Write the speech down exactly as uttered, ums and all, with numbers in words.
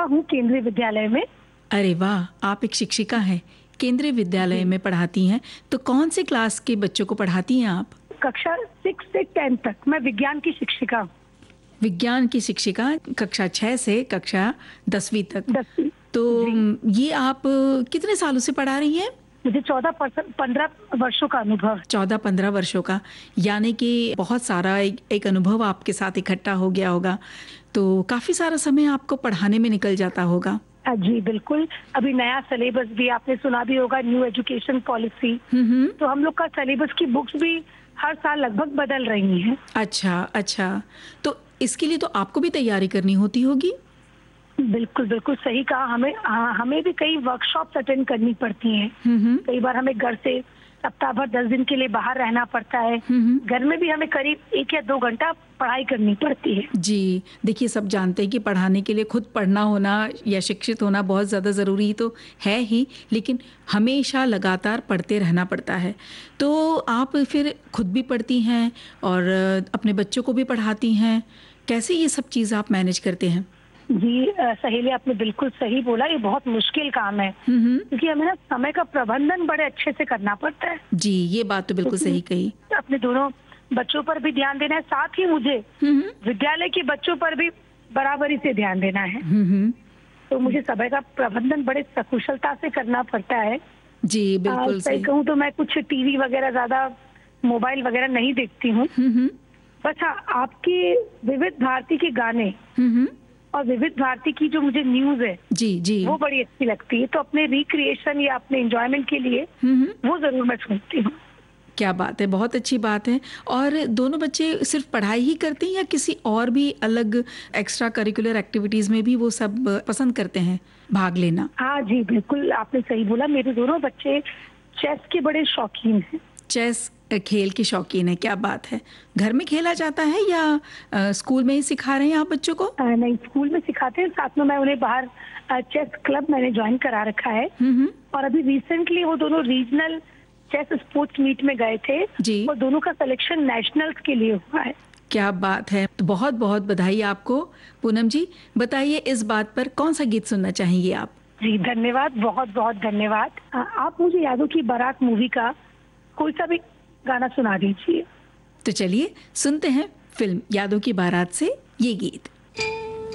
शिक्षिका हूँ केंद्रीय विद्यालय में। अरे वाह, आप एक शिक्षिका हैं, केंद्रीय विद्यालय में पढ़ाती हैं। तो कौन से क्लास के बच्चों को पढ़ाती हैं आप? कक्षा सिक्स से टेंथ तक मैं विज्ञान की शिक्षिका हूँ। विज्ञान की शिक्षिका, कक्षा छह से कक्षा दसवीं तक। दसवीं। तो जी। ये आप कितने सालों से पढ़ा रही हैं? मुझे चौदह पंद्रह वर्षों का अनुभव है। चौदह पंद्रह वर्षों का, यानी कि बहुत सारा एक, एक अनुभव आपके साथ इकट्ठा हो गया होगा। तो काफी सारा समय आपको पढ़ाने में निकल जाता होगा। जी बिल्कुल। अभी नया सिलेबस भी आपने सुना भी होगा, न्यू एजुकेशन पॉलिसी। तो हम लोग का सिलेबस की बुक्स भी हर साल लगभग बदल रही हैं। अच्छा अच्छा, तो इसके लिए तो आपको भी तैयारी करनी होती होगी। बिल्कुल बिल्कुल सही कहा। हमें हाँ, हमें भी कई वर्कशॉप्स अटेंड करनी पड़ती हैं। कई बार हमें घर से सप्ताह भर दस दिन के लिए बाहर रहना पड़ता है। घर में भी हमें करीब एक या दो घंटा पढ़ाई करनी पड़ती है। जी, देखिए सब जानते हैं कि पढ़ाने के लिए खुद पढ़ना होना या शिक्षित होना बहुत ज़्यादा ज़रूरी तो है ही, लेकिन हमेशा लगातार पढ़ते रहना पड़ता है। तो आप फिर खुद भी पढ़ती हैं और अपने बच्चों को भी पढ़ाती हैं, कैसे ये सब चीज़ आप मैनेज करते हैं? जी सहेली, आपने बिल्कुल सही बोला, ये बहुत मुश्किल काम है क्योंकि हमें ना समय का प्रबंधन बड़े अच्छे से करना पड़ता है। जी, ये बात तो बिल्कुल सही कही। अपने दोनों बच्चों पर भी ध्यान देना है, साथ ही मुझे विद्यालय के बच्चों पर भी बराबरी से ध्यान देना है। तो मुझे समय का प्रबंधन बड़े सकुशलता से करना पड़ता है। जी बिल्कुल सही कहूँ तो मैं कुछ टीवी वगैरह ज्यादा, मोबाइल वगैरह नहीं देखती हूँ। बस हाँ, आपकी विविध भारती के गाने और विविध भारती की जो मुझे न्यूज है जी जी वो बड़ी अच्छी लगती है। तो अपने रिक्रिएशन या अपने एंजॉयमेंट के लिए वो जरूर मैं सुनती हूँ। क्या बात है, बहुत अच्छी बात है। और दोनों बच्चे सिर्फ पढ़ाई ही करते हैं या किसी और भी अलग एक्स्ट्रा करिकुलर एक्टिविटीज में भी वो सब पसंद करते हैं भाग लेना? हाँ जी बिल्कुल, आपने सही बोला। मेरे दोनों बच्चे चेस के बड़े शौकीन हैं। चेस खेल के शौकीन है, क्या बात है। घर में खेला जाता है या आ, स्कूल में ही सिखा रहे हैं आप बच्चों को? आ, नहीं, स्कूल में सिखाते हैं, साथ में मैं उन्हें बाहर चेस क्लब मैंने ज्वाइन करा रखा है। और अभी रिसेंटली वो दोनों रीजनल चेस स्पोर्ट्स मीट में गए थे जी। और दोनों का सिलेक्शन नेशनल्स के लिए हुआ है। क्या बात है, तो बहुत बहुत बधाई आपको। पूनम जी बताइए, इस बात पर कौन सा गीत सुनना चाहेंगे आप? जी धन्यवाद, बहुत बहुत धन्यवाद। आप मुझे यादों की बारात मूवी का कोई सा भी गाना सुना दीजिए। तो चलिए सुनते हैं फिल्म यादों की बारात से ये गीत।